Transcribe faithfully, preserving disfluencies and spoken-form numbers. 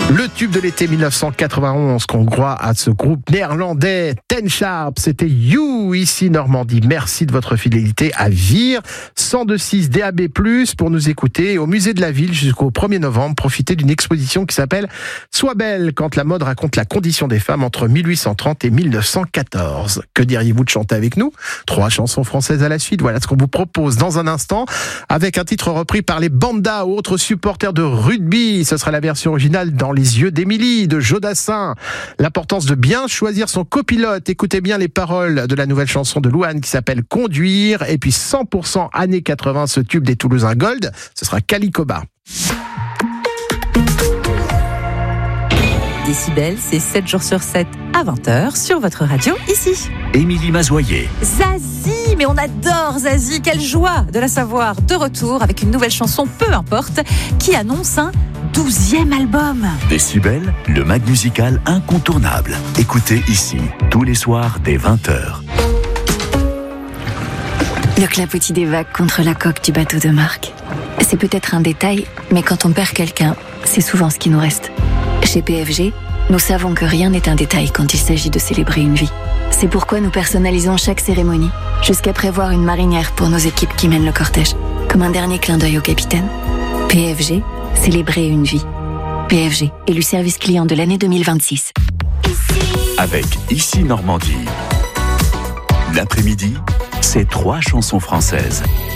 Le tube de l'été mille neuf cent quatre-vingt-onze qu'on croit à ce groupe néerlandais Ten Sharp, c'était You ici Normandie. Merci de votre fidélité à Vire cent deux virgule six D A B plus, pour nous écouter au musée de la ville jusqu'au premier novembre. Profitez d'une exposition qui s'appelle Sois belle quand la mode raconte la condition des femmes entre mille huit cent trente et mille neuf cent quatorze. Que diriez-vous de chanter avec nous? Trois chansons françaises à la suite. Voilà ce qu'on vous propose dans un instant avec un titre repris par les Bandas ou autres supporters de rugby. Ce sera la version originale dans Les yeux d'Émilie de Jodassin. L'importance de bien choisir son copilote. Écoutez bien les paroles de la nouvelle chanson de Louane qui s'appelle Conduire. Et puis cent pour cent années quatre-vingts, ce tube des Toulousains Gold, ce sera Calicoba. Décibel, c'est sept jours sur sept à vingt heures sur votre radio ici. Émilie Mazoyer. Zazie, mais on adore Zazie, quelle joie de la savoir de retour avec une nouvelle chanson, peu importe, qui annonce un douzième album. Décibel, le mag musical incontournable. Écoutez ici, tous les soirs dès vingt heures. Le clapotis des vagues contre la coque du bateau de Marc. C'est peut-être un détail, mais quand on perd quelqu'un, c'est souvent ce qui nous reste. Chez P F G, nous savons que rien n'est un détail quand il s'agit de célébrer une vie. C'est pourquoi nous personnalisons chaque cérémonie, jusqu'à prévoir une marinière pour nos équipes qui mènent le cortège, comme un dernier clin d'œil au capitaine. P F G, célébrer une vie. P F G, élu service client de l'année deux mille vingt-six. Avec Ici Normandie. L'après-midi, c'est trois chansons françaises.